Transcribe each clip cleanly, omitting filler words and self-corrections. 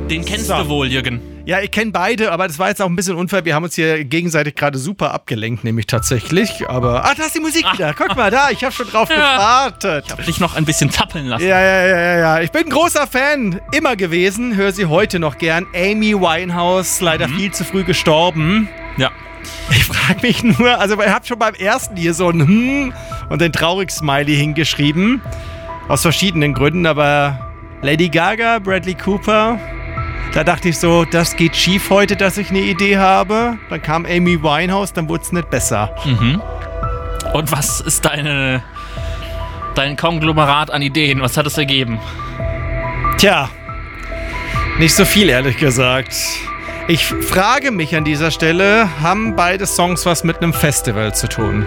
Den kennst du wohl, Jürgen. Ja, ich kenne beide, aber das war jetzt auch ein bisschen unfair. Wir haben uns hier gegenseitig gerade super abgelenkt, nämlich tatsächlich. Aber, da ist die Musik wieder. Guck mal da, ich habe schon drauf gewartet. Ich habe dich noch ein bisschen zappeln lassen. Ja. Ich bin ein großer Fan, immer gewesen. Höre sie heute noch gern. Amy Winehouse, leider viel zu früh gestorben. Ja. Ich frage mich nur, also ich habe schon beim ersten hier so ein und den Traurig-Smiley hingeschrieben. Aus verschiedenen Gründen, aber Lady Gaga, Bradley Cooper... Da dachte ich so, das geht schief heute, dass ich eine Idee habe. Dann kam Amy Winehouse, dann wurde es nicht besser. Mhm. Und was ist dein Konglomerat an Ideen? Was hat es ergeben? Tja, nicht so viel, ehrlich gesagt. Ich frage mich an dieser Stelle, haben beide Songs was mit einem Festival zu tun?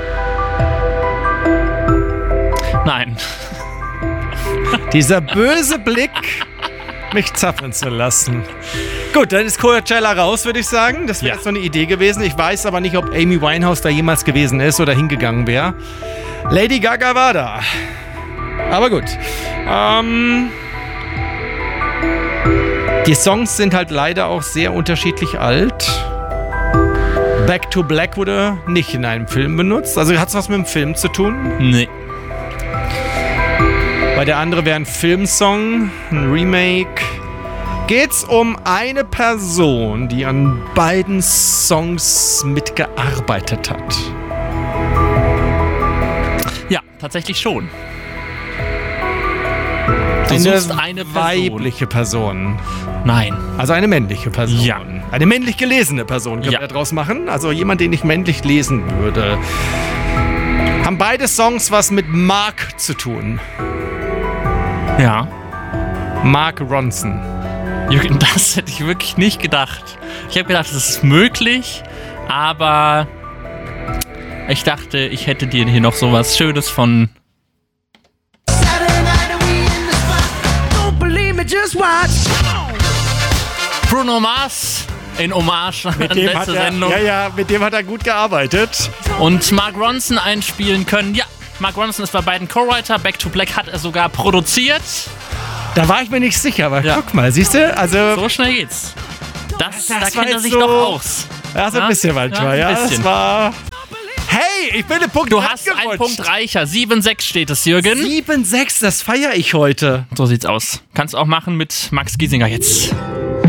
Nein. Dieser böse Blick... mich zappeln zu lassen. Gut, dann ist Coachella raus, würde ich sagen. Das wäre jetzt so eine Idee gewesen. Ich weiß aber nicht, ob Amy Winehouse da jemals gewesen ist oder hingegangen wäre. Lady Gaga war da. Aber gut. Die Songs sind halt leider auch sehr unterschiedlich alt. Back to Black wurde nicht in einem Film benutzt. Also hat es was mit dem Film zu tun? Nee. Bei der andere wäre ein Filmsong, ein Remake. Geht's um eine Person, die an beiden Songs mitgearbeitet hat? Ja, tatsächlich schon. Eine weibliche Person. Nein. Also eine männliche Person. Ja. Eine männlich gelesene Person können wir daraus machen. Also jemand, den ich männlich lesen würde. Haben beide Songs was mit Mark zu tun? Ja. Mark Ronson. Jürgen, das hätte ich wirklich nicht gedacht. Ich habe gedacht, das ist möglich, aber ich dachte, ich hätte dir hier noch sowas Schönes von Bruno Mars in Hommage an letzte Sendung. Mit dem hat er gut gearbeitet. Und Mark Ronson einspielen können. Ja, Mark Ronson ist bei beiden Co-Writer. Back to Black hat er sogar produziert. Da war ich mir nicht sicher, aber guck mal, siehst du? Also so schnell geht's. Da kennt er sich so, doch aus. Ja, so ein bisschen manchmal, ja. Ein bisschen. Das war... Hey, ich bin den Punkt Du hast einen Punkt reicher. 7-6 steht es, Jürgen. 7-6, das feiere ich heute. So sieht's aus. Kannst auch machen mit Max Giesinger jetzt.